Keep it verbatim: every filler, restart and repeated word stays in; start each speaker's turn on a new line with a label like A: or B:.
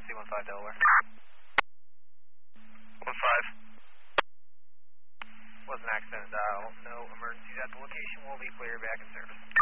A: C one five Delaware.
B: one five.
A: Was an accident dial. No emergencies at the location. We'll be clear back in service.